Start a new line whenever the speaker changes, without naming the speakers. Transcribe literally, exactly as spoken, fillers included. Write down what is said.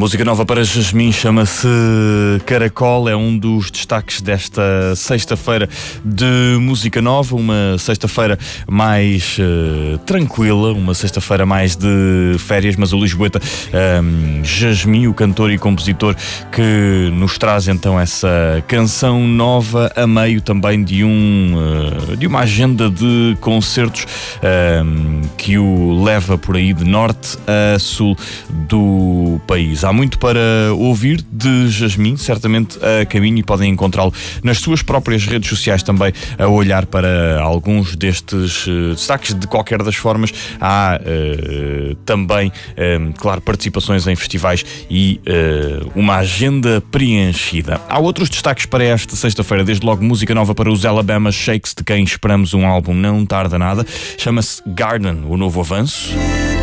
Música nova para Jasmim, chama-se Caracol, é um dos destaques desta sexta-feira de música nova, uma sexta-feira mais uh, tranquila, uma sexta-feira mais de férias, mas o lisboeta um, Jasmim, o cantor e compositor, que nos traz então essa canção nova a meio também de, um, uh, de uma agenda de concertos um, que o leva por aí de norte a sul do país. Há muito para ouvir de Jasmim, certamente a caminho, e podem encontrá-lo nas suas próprias redes sociais também, a olhar para alguns destes uh, destaques. De qualquer das formas, há uh, também, um, claro, participações em festivais e uh, uma agenda preenchida. Há outros destaques para esta sexta-feira, desde logo música nova para os Alabama Shakes, de quem esperamos um álbum não tarda nada. Chama-se Garden, o novo avanço.